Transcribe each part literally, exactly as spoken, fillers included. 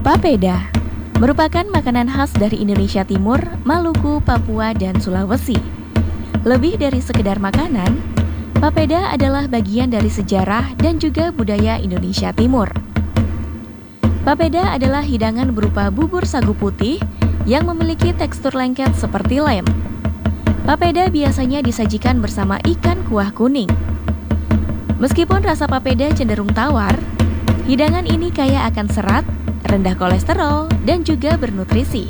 Papeda merupakan makanan khas dari Indonesia Timur, Maluku, Papua, dan Sulawesi. Lebih dari sekedar makanan, papeda adalah bagian dari sejarah dan juga budaya Indonesia Timur. Papeda adalah hidangan berupa bubur sagu putih yang memiliki tekstur lengket seperti lem. Papeda biasanya disajikan bersama ikan kuah kuning. Meskipun rasa papeda cenderung tawar, hidangan ini kaya akan serat, rendah kolesterol, dan juga bernutrisi.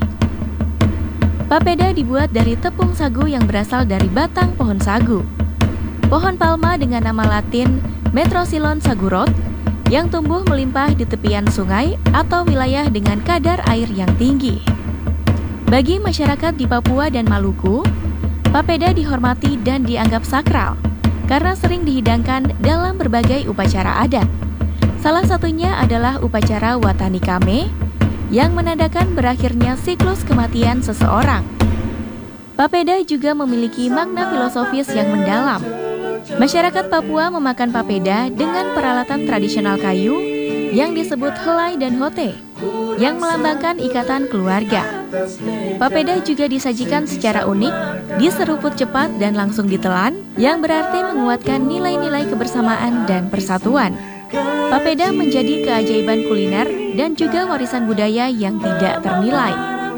Papeda dibuat dari tepung sagu yang berasal dari batang pohon sagu. Pohon palma dengan nama latin Metrosilon sagurot yang tumbuh melimpah di tepian sungai atau wilayah dengan kadar air yang tinggi. Bagi masyarakat di Papua dan Maluku, papeda dihormati dan dianggap sakral karena sering dihidangkan dalam berbagai upacara adat. Salah satunya adalah upacara Watani Kame yang menandakan berakhirnya siklus kematian seseorang. Papeda juga memiliki makna filosofis yang mendalam. Masyarakat Papua memakan papeda dengan peralatan tradisional kayu yang disebut helai dan hote, yang melambangkan ikatan keluarga. Papeda juga disajikan secara unik, diseruput cepat dan langsung ditelan, yang berarti menguatkan nilai-nilai kebersamaan dan persatuan. Papeda menjadi keajaiban kuliner dan juga warisan budaya yang tidak ternilai.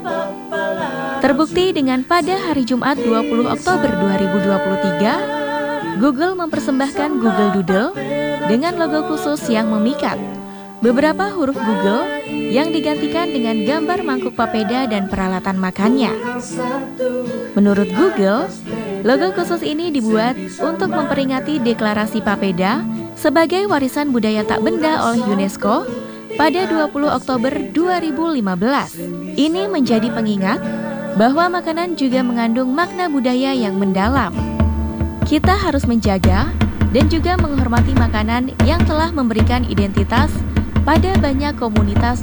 Terbukti dengan pada hari Jumat dua puluh Oktober dua ribu dua puluh tiga, Google mempersembahkan Google Doodle dengan logo khusus yang memikat. Beberapa huruf Google yang digantikan dengan gambar mangkuk papeda dan peralatan makannya. Menurut Google, logo khusus ini dibuat untuk memperingati deklarasi papeda sebagai warisan budaya tak benda oleh UNESCO pada dua puluh Oktober dua ribu lima belas. Ini menjadi pengingat bahwa makanan juga mengandung makna budaya yang mendalam. Kita harus menjaga dan juga menghormati makanan yang telah memberikan identitas pada banyak komunitas